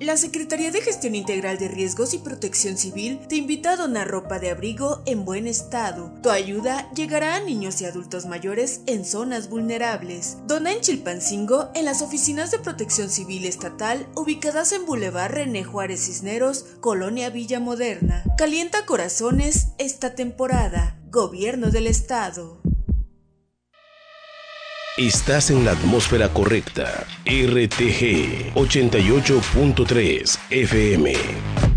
La Secretaría de Gestión Integral de Riesgos y Protección Civil te invita a donar ropa de abrigo en buen estado. Tu ayuda llegará a niños y adultos mayores en zonas vulnerables. Dona en Chilpancingo en las oficinas de Protección Civil Estatal ubicadas en Boulevard René Juárez Cisneros, Colonia Villa Moderna. Calienta corazones esta temporada. Gobierno del Estado. Estás en la atmósfera correcta. RTG 88.3 FM.